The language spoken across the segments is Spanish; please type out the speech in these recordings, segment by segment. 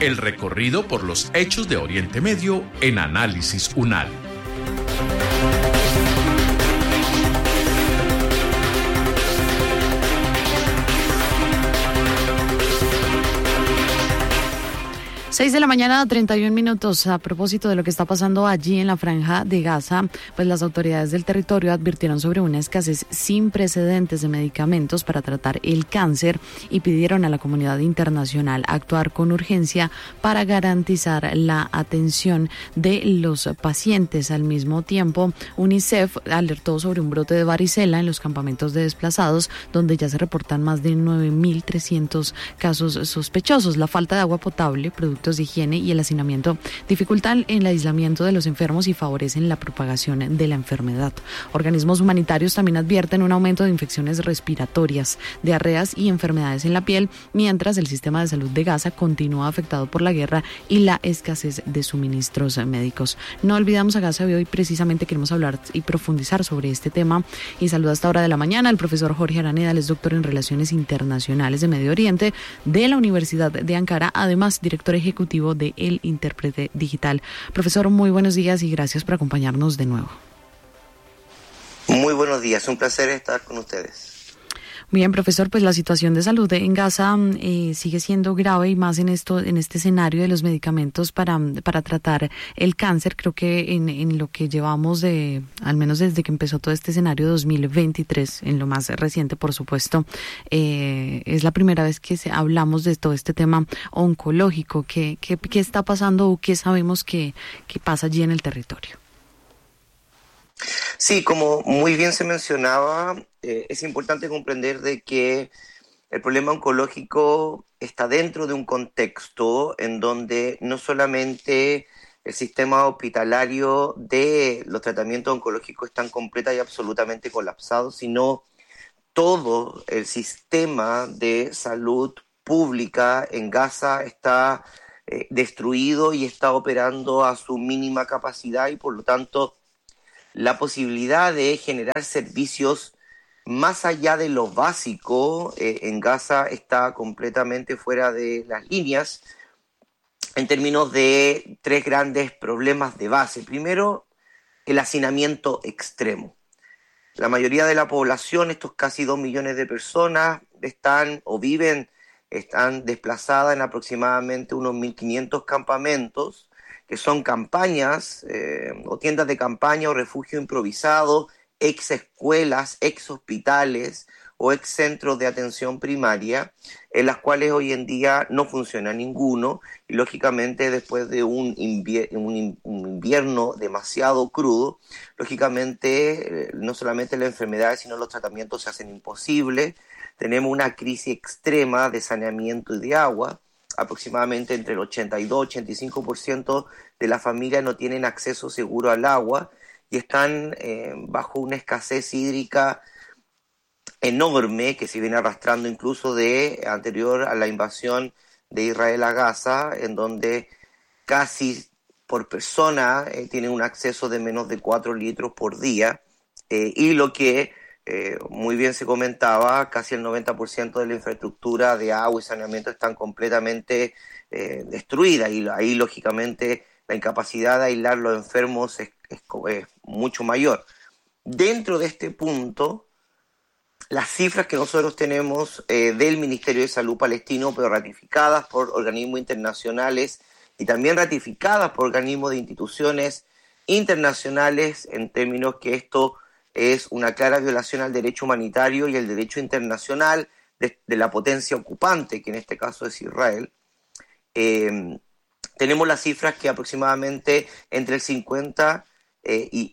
El recorrido por los hechos de Oriente Medio en Análisis UNAL. Seis de la mañana, 31 minutos. A propósito de lo que está pasando allí en la Franja de Gaza, pues las autoridades del territorio advirtieron sobre una escasez sin precedentes de medicamentos para tratar el cáncer y pidieron a la comunidad internacional actuar con urgencia para garantizar la atención de los pacientes. Al mismo tiempo, UNICEF alertó sobre un brote de varicela en los campamentos de desplazados, donde ya se reportan más de 9.300 casos sospechosos. La falta de agua potable, productos de higiene y el hacinamiento dificultan el aislamiento de los enfermos y favorecen la propagación de la enfermedad. Organismos humanitarios también advierten un aumento de infecciones respiratorias, diarreas y enfermedades en la piel, mientras el sistema de salud de Gaza continúa afectado por la guerra y la escasez de suministros médicos. No olvidamos a Gaza y hoy precisamente queremos hablar y profundizar sobre este tema. Y saludo a esta hora de la mañana al profesor Jorge Araneda, él es doctor en Relaciones Internacionales de Medio Oriente de la Universidad de Ankara, además director ejecutivo de El Intérprete Digital. Profesor, muy buenos días y gracias por acompañarnos de nuevo. Muy buenos días, un placer estar con ustedes. Bien, profesor, pues la situación de salud en Gaza sigue siendo grave y más en este escenario de los medicamentos para tratar el cáncer. Creo que en lo que llevamos al menos desde que empezó todo este escenario 2023, en lo más reciente, por supuesto, es la primera vez que hablamos de todo este tema oncológico. ¿Qué está pasando o qué sabemos que pasa allí en el territorio? Sí, como muy bien se mencionaba, es importante comprender de que el problema oncológico está dentro de un contexto en donde no solamente el sistema hospitalario de los tratamientos oncológicos están completa y absolutamente colapsados, sino todo el sistema de salud pública en Gaza está destruido y está operando a su mínima capacidad y por lo tanto la posibilidad de generar servicios más allá de lo básico en Gaza está completamente fuera de las líneas en términos de tres grandes problemas de base. Primero, el hacinamiento extremo. La mayoría de la población, estos casi 2 millones de personas, están desplazadas en aproximadamente unos 1.500 campamentos, que son campañas o tiendas de campaña o refugio improvisado, ex escuelas, ex hospitales o ex centros de atención primaria, en las cuales hoy en día no funciona ninguno y lógicamente después de un invierno demasiado crudo, lógicamente no solamente las enfermedades sino los tratamientos se hacen imposibles. Tenemos una crisis extrema de saneamiento y de agua. Aproximadamente entre el 82-85% de las familias no tienen acceso seguro al agua y están bajo una escasez hídrica enorme que se viene arrastrando incluso de anterior a la invasión de Israel a Gaza, en donde casi por persona tienen un acceso de menos de 4 litros por día y lo que muy bien se comentaba, casi el 90% de la infraestructura de agua y saneamiento están completamente destruidas y ahí lógicamente la incapacidad de aislar los enfermos es mucho mayor. Dentro de este punto, las cifras que nosotros tenemos del Ministerio de Salud palestino, pero ratificadas por organismos internacionales y también ratificadas por organismos de instituciones internacionales en términos que esto es una clara violación al derecho humanitario y el derecho internacional de la potencia ocupante, que en este caso es Israel. Tenemos las cifras que aproximadamente entre el 50 y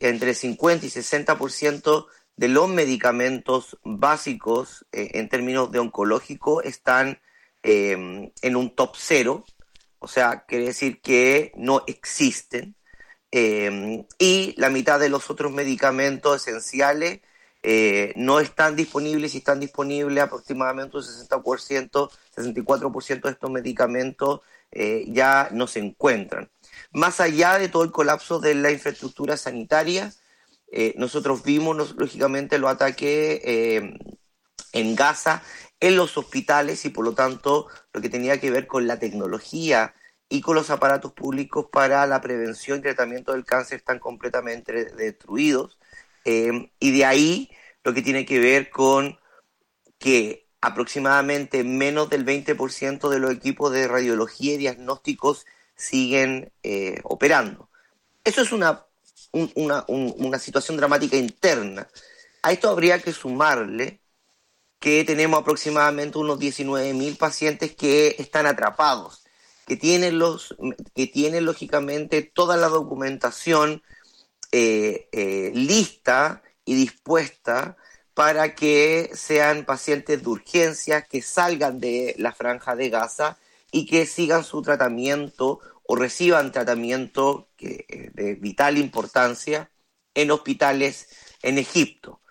60% de los medicamentos básicos en términos de oncológico están en un top 0, o sea, quiere decir que no existen. Y la mitad de los otros medicamentos esenciales no están disponibles y están disponibles aproximadamente un 60%, 64% de estos medicamentos ya no se encuentran. Más allá de todo el colapso de la infraestructura sanitaria, nosotros vimos lógicamente los ataques en Gaza, en los hospitales y por lo tanto lo que tenía que ver con la tecnología y con los aparatos públicos para la prevención y tratamiento del cáncer están completamente destruidos. Y de ahí lo que tiene que ver con que aproximadamente menos del 20% de los equipos de radiología y diagnósticos siguen operando. Eso es una situación dramática interna. A esto habría que sumarle que tenemos aproximadamente unos 19.000 pacientes que están atrapados, que tienen lógicamente toda la documentación lista y dispuesta para que sean pacientes de urgencia, que salgan de la Franja de Gaza y que sigan su tratamiento o reciban tratamiento de vital importancia en hospitales en Egipto.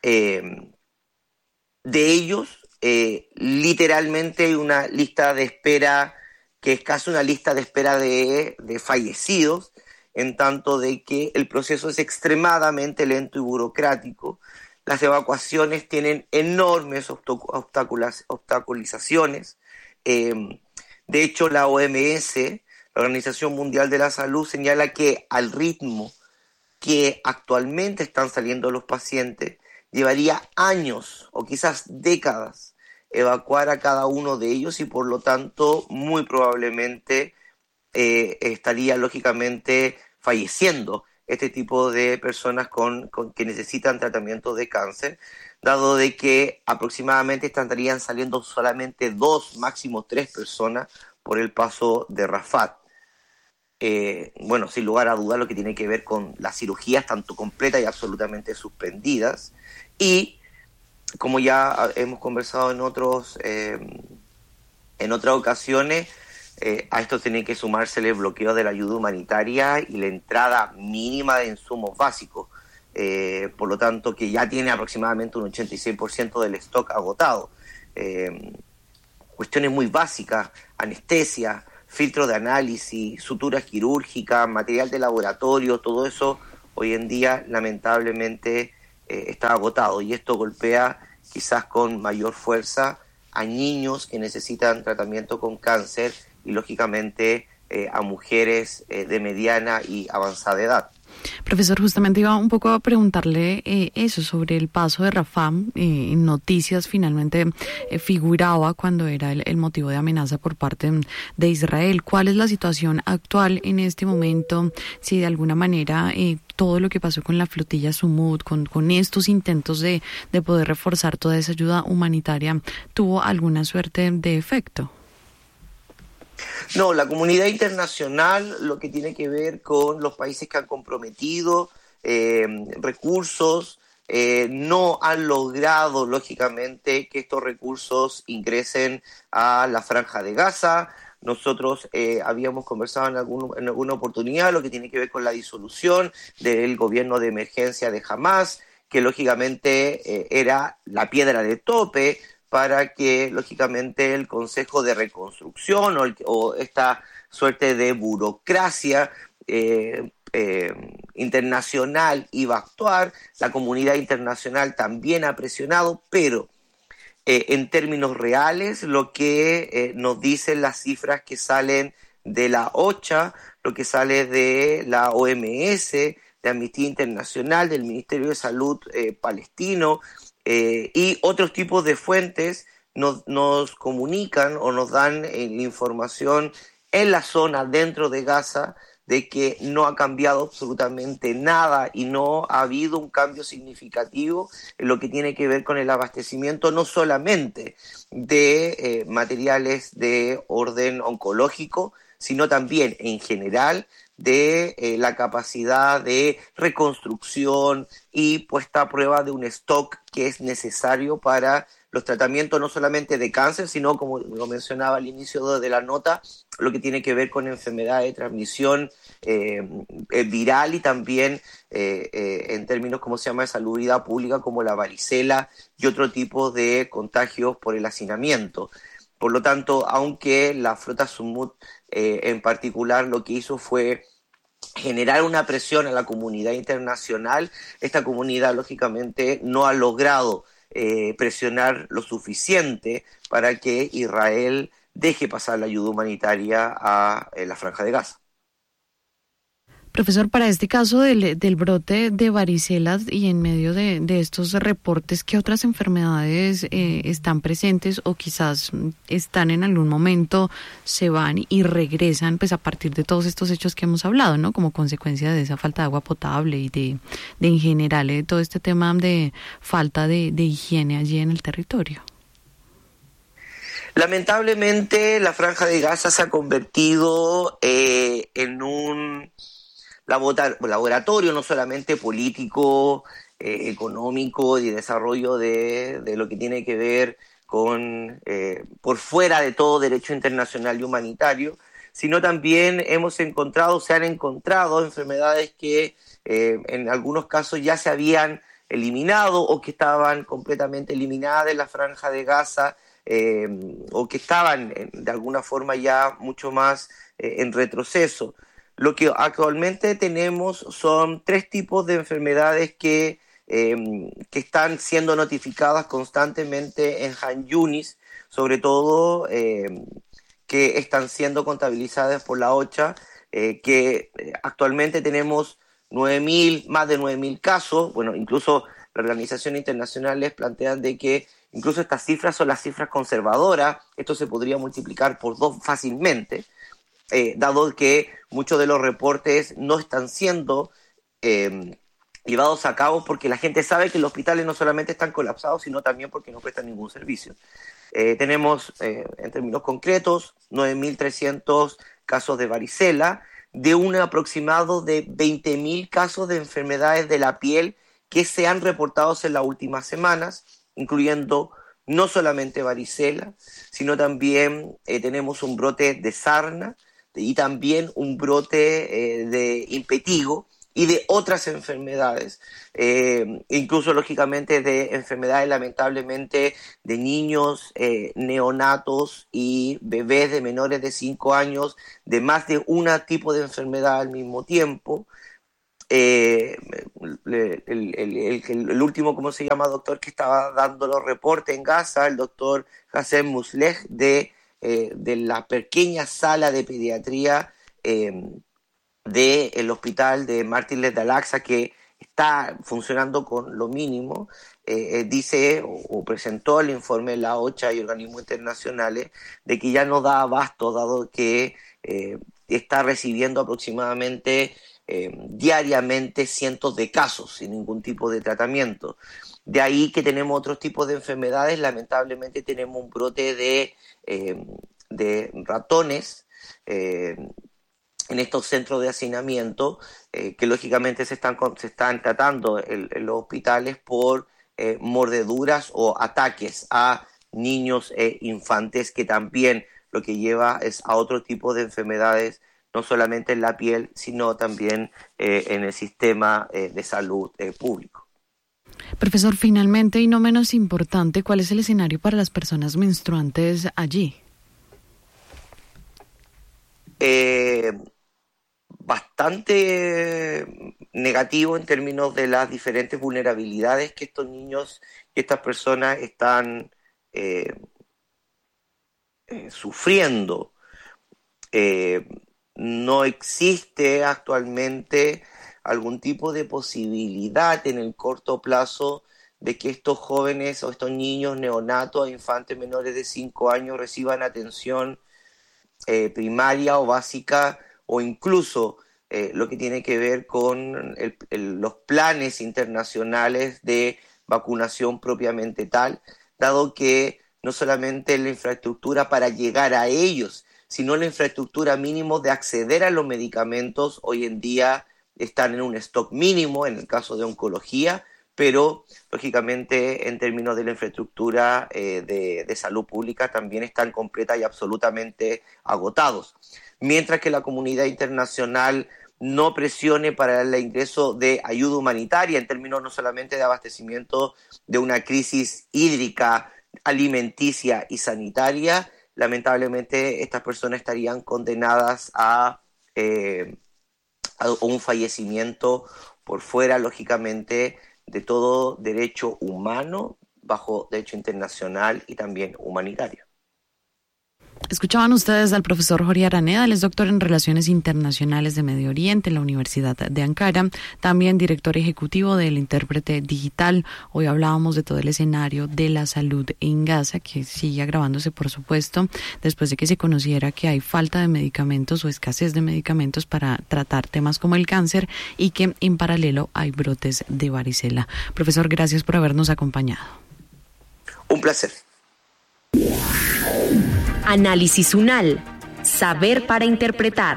De ellos, literalmente hay una lista de espera que es casi una lista de espera de fallecidos, en tanto de que el proceso es extremadamente lento y burocrático. Las evacuaciones tienen enormes obstaculizaciones. De hecho, la OMS, la Organización Mundial de la Salud, señala que al ritmo que actualmente están saliendo los pacientes, llevaría años o quizás décadas evacuar a cada uno de ellos y por lo tanto muy probablemente estaría lógicamente falleciendo este tipo de personas que necesitan tratamiento de cáncer, dado de que aproximadamente estarían saliendo solamente 2, máximo 3 personas por el paso de Rafat. Bueno, sin lugar a dudas lo que tiene que ver con las cirugías tanto completas y absolutamente suspendidas, y como ya hemos conversado en otras ocasiones, a esto tiene que sumarse el bloqueo de la ayuda humanitaria y la entrada mínima de insumos básicos, por lo tanto que ya tiene aproximadamente un 86% del stock agotado. Cuestiones muy básicas, anestesia, filtro de análisis, suturas quirúrgicas, material de laboratorio, todo eso hoy en día lamentablemente está agotado, y esto golpea quizás con mayor fuerza a niños que necesitan tratamiento con cáncer y lógicamente a mujeres de mediana y avanzada edad. Profesor, justamente iba un poco a preguntarle eso sobre el paso de Rafah. En noticias finalmente figuraba cuando era el motivo de amenaza por parte de Israel. ¿Cuál es la situación actual en este momento? Si de alguna manera todo lo que pasó con la flotilla Sumud, con estos intentos de poder reforzar toda esa ayuda humanitaria, ¿tuvo alguna suerte de efecto? No, la comunidad internacional, lo que tiene que ver con los países que han comprometido recursos, no han logrado, lógicamente, que estos recursos ingresen a la Franja de Gaza. Nosotros habíamos conversado en alguna oportunidad lo que tiene que ver con la disolución del gobierno de emergencia de Hamás, que lógicamente era la piedra de tope para que, lógicamente, el Consejo de Reconstrucción o esta suerte de burocracia internacional iba a actuar. La comunidad internacional también ha presionado, pero en términos reales, lo que nos dicen las cifras que salen de la OCHA, lo que sale de la OMS, de Amnistía Internacional, del Ministerio de Salud palestino, y otros tipos de fuentes nos comunican o nos dan la información en la zona dentro de Gaza de que no ha cambiado absolutamente nada y no ha habido un cambio significativo en lo que tiene que ver con el abastecimiento no solamente de materiales de orden oncológico, sino también en general de la capacidad de reconstrucción y puesta a prueba de un stock que es necesario para los tratamientos no solamente de cáncer, sino, como lo mencionaba al inicio de la nota, lo que tiene que ver con enfermedades de transmisión viral y también en términos, como se llama, de salubridad pública, como la varicela y otro tipo de contagios por el hacinamiento. Por lo tanto, aunque la flota Sumud en particular lo que hizo fue generar una presión a la comunidad internacional, esta comunidad lógicamente no ha logrado presionar lo suficiente para que Israel deje pasar la ayuda humanitaria a la Franja de Gaza. Profesor, para este caso del brote de varicela y en medio de estos reportes, ¿qué otras enfermedades están presentes o quizás están en algún momento, se van y regresan pues a partir de todos estos hechos que hemos hablado, ¿no? Como consecuencia de esa falta de agua potable y de en general todo este tema de falta de higiene allí en el territorio. Lamentablemente, la Franja de Gaza se ha convertido en un laboratorio no solamente político, económico y de desarrollo de lo que tiene que ver con por fuera de todo derecho internacional y humanitario, sino también se han encontrado enfermedades que en algunos casos ya se habían eliminado o que estaban completamente eliminadas en la Franja de Gaza, o que estaban de alguna forma ya mucho más en retroceso. Lo que actualmente tenemos son 3 tipos de enfermedades que están siendo notificadas constantemente en Han Yunis, sobre todo que están siendo contabilizadas por la OCHA, que actualmente tenemos más de 9.000 casos. Bueno, incluso las organizaciones internacionales plantean de que incluso estas cifras son las cifras conservadoras. Esto se podría multiplicar por 2 fácilmente, dado que muchos de los reportes no están siendo llevados a cabo porque la gente sabe que los hospitales no solamente están colapsados, sino también porque no prestan ningún servicio. Tenemos, en términos concretos, 9.300 casos de varicela, de un aproximado de 20.000 casos de enfermedades de la piel que se han reportado en las últimas semanas, incluyendo no solamente varicela, sino también tenemos un brote de sarna y también un brote de impetigo y de otras enfermedades, incluso lógicamente de enfermedades lamentablemente de niños, neonatos y bebés de menores de 5 años, de más de un tipo de enfermedad al mismo tiempo. El último, ¿cómo se llama? Doctor que estaba dando los reportes en Gaza, el doctor Hassan Musleh de la pequeña sala de pediatría del hospital de Mártires de Al-Aqsa, que está funcionando con lo mínimo, dice o presentó el informe de la OCHA y organismos internacionales de que ya no da abasto, dado que está recibiendo aproximadamente diariamente cientos de casos sin ningún tipo de tratamiento. De ahí que tenemos otros tipos de enfermedades. Lamentablemente tenemos un brote de ratones en estos centros de hacinamiento, que lógicamente se están tratando en los hospitales por mordeduras o ataques a niños e infantes, que también lo que lleva es a otro tipo de enfermedades, no solamente en la piel, sino también en el sistema de salud público. Profesor, finalmente y no menos importante, ¿cuál es el escenario para las personas menstruantes allí? Bastante negativo en términos de las diferentes vulnerabilidades que estos niños y estas personas están sufriendo. No existe actualmente algún tipo de posibilidad en el corto plazo de que estos jóvenes o estos niños neonatos e infantes menores de 5 años reciban atención primaria o básica, o incluso lo que tiene que ver con los planes internacionales de vacunación propiamente tal, dado que no solamente la infraestructura para llegar a ellos, sino la infraestructura mínimo de acceder a los medicamentos hoy en día están en un stock mínimo en el caso de oncología, pero lógicamente en términos de la infraestructura de salud pública también están completas y absolutamente agotados. Mientras que la comunidad internacional no presione para el ingreso de ayuda humanitaria en términos no solamente de abastecimiento de una crisis hídrica, alimenticia y sanitaria, lamentablemente estas personas estarían condenadas a un fallecimiento por fuera, lógicamente, de todo derecho humano, bajo derecho internacional y también humanitario. Escuchaban ustedes al profesor Jorge Araneda, él es doctor en Relaciones Internacionales de Medio Oriente en la Universidad de Ankara, también director ejecutivo del Intérprete Digital. Hoy hablábamos de todo el escenario de la salud en Gaza, que sigue agravándose, por supuesto, después de que se conociera que hay falta de medicamentos o escasez de medicamentos para tratar temas como el cáncer y que en paralelo hay brotes de varicela. Profesor, gracias por habernos acompañado. Un placer. Análisis UNAL. Saber para interpretar.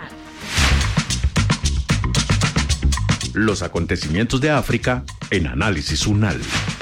Los acontecimientos de África en Análisis UNAL.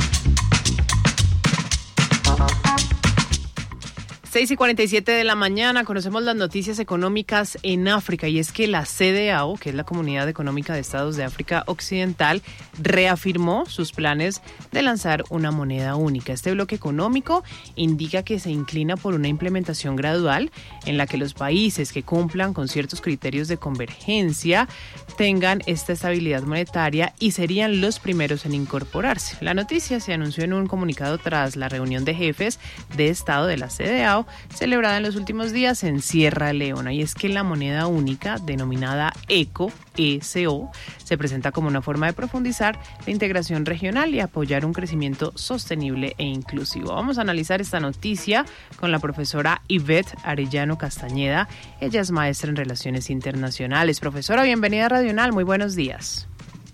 6:47 de la mañana, conocemos las noticias económicas en África, y es que la CEDEAO, que es la Comunidad Económica de Estados de África Occidental, reafirmó sus planes de lanzar una moneda única. Este bloque económico indica que se inclina por una implementación gradual en la que los países que cumplan con ciertos criterios de convergencia tengan esta estabilidad monetaria y serían los primeros en incorporarse. La noticia se anunció en un comunicado tras la reunión de jefes de Estado de la CEDEAO celebrada en los últimos días en Sierra Leona, y es que la moneda única denominada ECO, se presenta como una forma de profundizar la integración regional y apoyar un crecimiento sostenible e inclusivo. Vamos a analizar esta noticia con la profesora Ivette Arellano Castañeda. Ella es maestra en Relaciones Internacionales. Profesora, bienvenida a Radio UNAL, muy buenos días.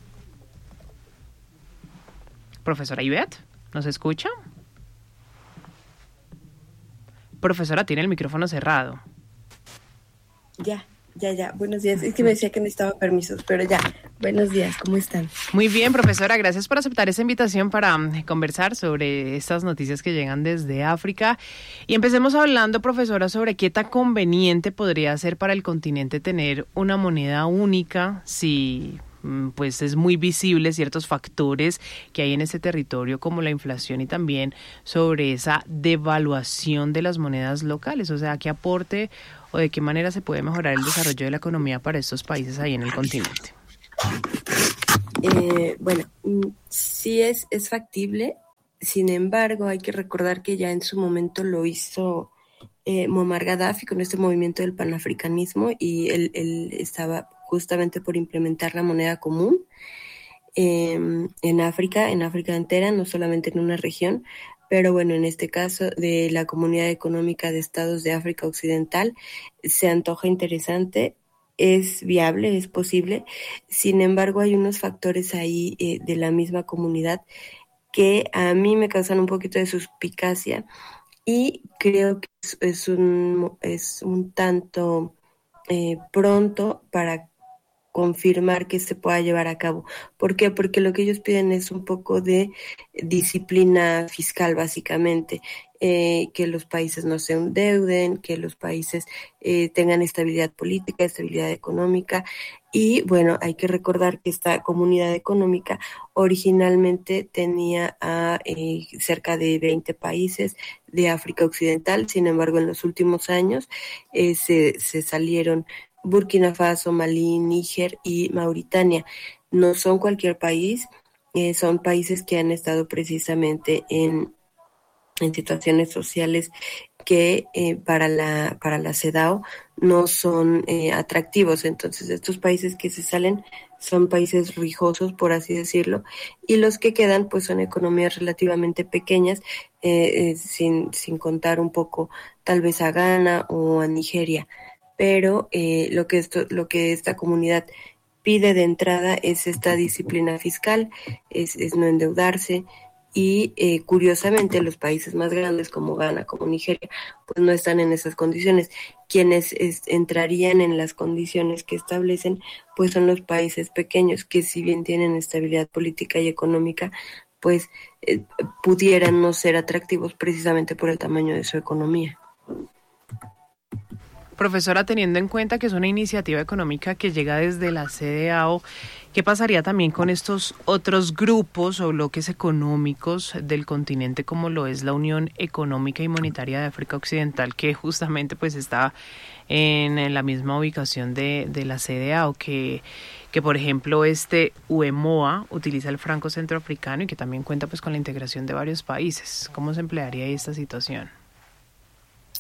Profesora Ivette, ¿nos escucha? Profesora, tiene el micrófono cerrado. Ya. Buenos días. Es que me decía que necesitaba permisos, pero ya. Buenos días, ¿cómo están? Muy bien, profesora. Gracias por aceptar esta invitación para conversar sobre estas noticias que llegan desde África. Y empecemos hablando, profesora, sobre qué tan conveniente podría ser para el continente tener una moneda única si pues es muy visible ciertos factores que hay en este territorio como la inflación y también sobre esa devaluación de las monedas locales. O sea, ¿qué aporte o de qué manera se puede mejorar el desarrollo de la economía para estos países ahí en el continente? Sí es factible. Sin embargo, hay que recordar que ya en su momento lo hizo Muammar Gaddafi con este movimiento del panafricanismo, y él estaba justamente por implementar la moneda común en África entera, no solamente en una región. Pero bueno, en este caso de la Comunidad Económica de Estados de África Occidental se antoja interesante, es viable, es posible. Sin embargo, hay unos factores ahí de la misma comunidad que a mí me causan un poquito de suspicacia, y creo que es un tanto pronto para confirmar que se pueda llevar a cabo. ¿Por qué? Porque lo que ellos piden es un poco de disciplina fiscal, básicamente, que los países no se endeuden, que los países tengan estabilidad política, estabilidad económica. Y bueno, hay que recordar que esta comunidad económica originalmente tenía a cerca de 20 países de África Occidental. Sin embargo, en los últimos años se salieron Burkina Faso, Malí, Níger y Mauritania. No son cualquier país, son países que han estado precisamente en situaciones sociales que para la CEDEAO no son atractivos. Entonces, estos países que se salen son países rijosos, por así decirlo, y los que quedan pues son economías relativamente pequeñas, sin contar un poco tal vez a Ghana o a Nigeria. Pero lo que esta comunidad pide de entrada es esta disciplina fiscal, es no endeudarse, y curiosamente los países más grandes como Ghana, como Nigeria, pues no están en esas condiciones. Quienes entrarían en las condiciones que establecen pues son los países pequeños, que si bien tienen estabilidad política y económica, pues pudieran no ser atractivos precisamente por el tamaño de su economía. Profesora, teniendo en cuenta que es una iniciativa económica que llega desde la CEDEAO, ¿qué pasaría también con estos otros grupos o bloques económicos del continente, como lo es la Unión Económica y Monetaria de África Occidental, que justamente pues está en la misma ubicación de la CEDEAO, que por ejemplo UEMOA utiliza el franco centroafricano y que también cuenta pues con la integración de varios países? ¿Cómo se emplearía ahí esta situación?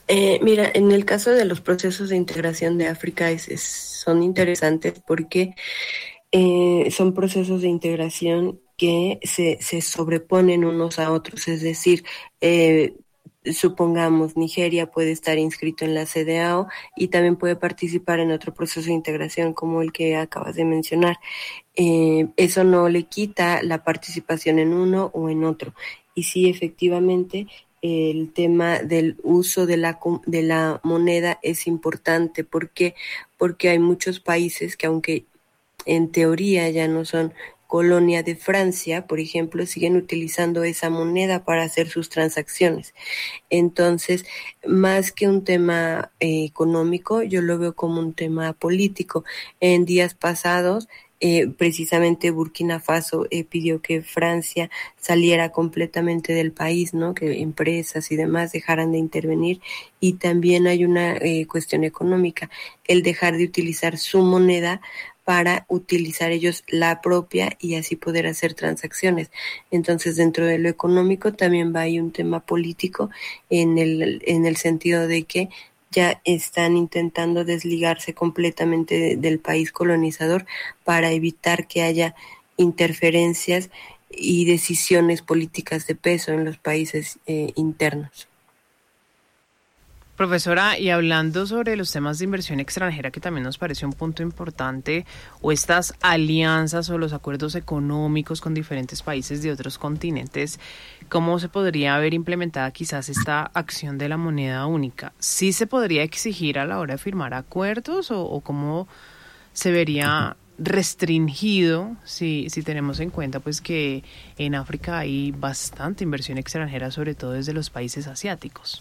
Mira, en el caso de los procesos de integración de África son interesantes porque son procesos de integración que se sobreponen unos a otros, es decir, supongamos Nigeria puede estar inscrito en la CEDEAO y también puede participar en otro proceso de integración como el que acabas de mencionar. Eso no le quita la participación en uno o en otro. Y sí, efectivamente, el tema del uso de la moneda es importante. ¿Por qué? Porque hay muchos países que, aunque en teoría ya no son colonia de Francia, por ejemplo, siguen utilizando esa moneda para hacer sus transacciones. Entonces, más que un tema económico, yo lo veo como un tema político. En días pasados, precisamente Burkina Faso pidió que Francia saliera completamente del país, ¿no? Que empresas y demás dejaran de intervenir, y también hay una cuestión económica, el dejar de utilizar su moneda para utilizar ellos la propia y así poder hacer transacciones. Entonces, dentro de lo económico también va ahí un tema político en el sentido de que ya están intentando desligarse completamente del país colonizador para evitar que haya interferencias y decisiones políticas de peso en los países internos. Profesora, y hablando sobre los temas de inversión extranjera, que también nos parece un punto importante, o estas alianzas o los acuerdos económicos con diferentes países de otros continentes, ¿cómo se podría ver implementada quizás esta acción de la moneda única? ¿Sí se podría exigir a la hora de firmar acuerdos o cómo se vería restringido si tenemos en cuenta pues que en África hay bastante inversión extranjera, sobre todo desde los países asiáticos?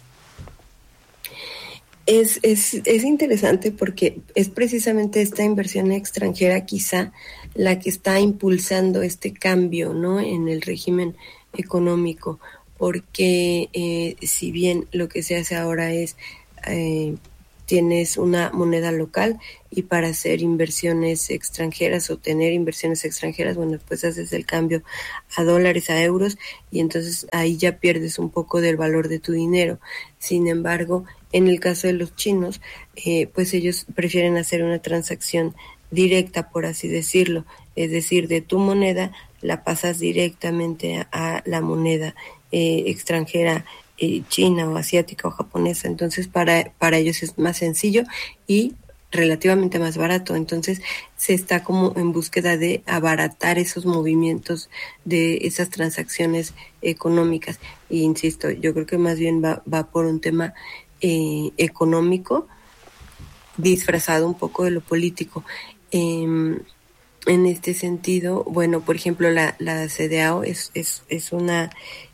Es interesante porque es precisamente esta inversión extranjera quizá la que está impulsando este cambio, ¿no?, en el régimen económico, porque si bien lo que se hace ahora es tienes una moneda local y para hacer inversiones extranjeras o tener inversiones extranjeras, bueno, pues haces el cambio a dólares, a euros, y entonces ahí ya pierdes un poco del valor de tu dinero. Sin embargo, en el caso de los chinos, pues ellos prefieren hacer una transacción directa, por así decirlo, es decir, de tu moneda la pasas directamente a la moneda extranjera, china o asiática o japonesa. Entonces para ellos es más sencillo y relativamente más barato. Entonces se está como en búsqueda de abaratar esos movimientos de esas transacciones económicas. E insisto, yo creo que más bien va por un tema económico disfrazado un poco de lo político. En este sentido, bueno, por ejemplo, la CEDEAO es una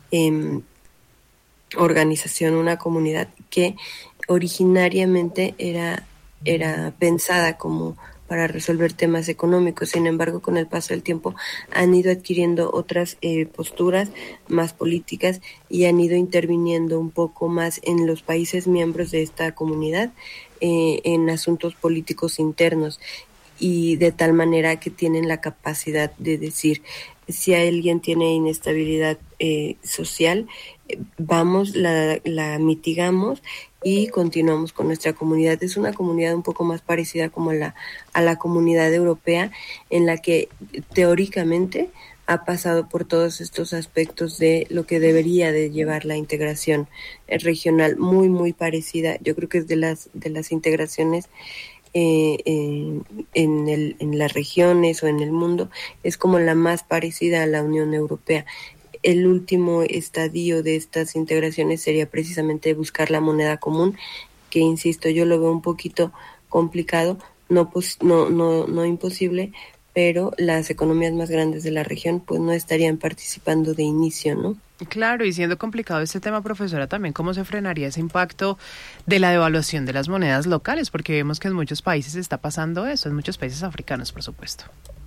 organización, una comunidad que originariamente era pensada como para resolver temas económicos. Sin embargo, con el paso del tiempo han ido adquiriendo otras posturas más políticas y han ido interviniendo un poco más en los países miembros de esta comunidad en asuntos políticos internos, y de tal manera que tienen la capacidad de decir, si alguien tiene inestabilidad social, vamos, la mitigamos y continuamos con nuestra comunidad. Es una comunidad un poco más parecida como a la comunidad europea, en la que teóricamente ha pasado por todos estos aspectos de lo que debería de llevar la integración regional, muy, muy parecida. Yo creo que es de las integraciones en las regiones o en el mundo, es como la más parecida a la Unión Europea. El último estadio de estas integraciones sería precisamente buscar la moneda común, que insisto, yo lo veo un poquito complicado, no imposible, pero las economías más grandes de la región pues no estarían participando de inicio, ¿no? Claro, y siendo complicado este tema, profesora, también cómo se frenaría ese impacto de la devaluación de las monedas locales, porque vemos que en muchos países está pasando eso, en muchos países africanos, por supuesto.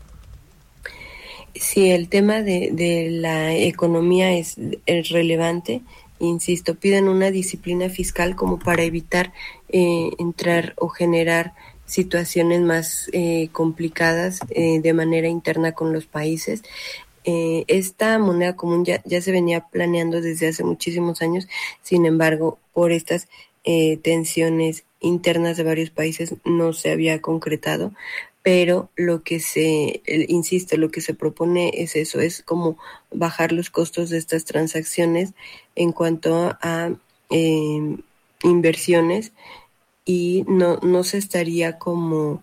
Sí, el tema de la economía es relevante. Insisto, piden una disciplina fiscal como para evitar entrar o generar situaciones más complicadas de manera interna con los países. Esta moneda común ya se venía planeando desde hace muchísimos años. Sin embargo, por estas tensiones internas de varios países no se había concretado, pero lo que lo que se propone es eso, es como bajar los costos de estas transacciones en cuanto a inversiones, y no se estaría como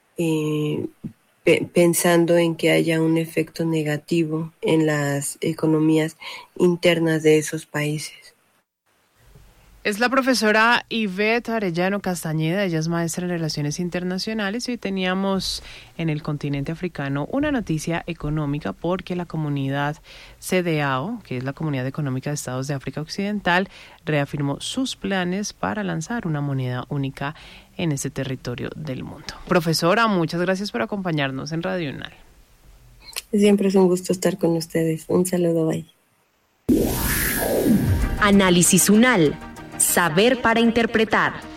pensando en que haya un efecto negativo en las economías internas de esos países. Es la profesora Ivette Arellano Castañeda, ella es maestra en Relaciones Internacionales, y hoy teníamos en el continente africano una noticia económica porque la comunidad CEDEAO, que es la Comunidad Económica de Estados de África Occidental, reafirmó sus planes para lanzar una moneda única en ese territorio del mundo. Profesora, muchas gracias por acompañarnos en Radio UNAL. Siempre es un gusto estar con ustedes. Un saludo, bye. Análisis UNAL. Saber para interpretar.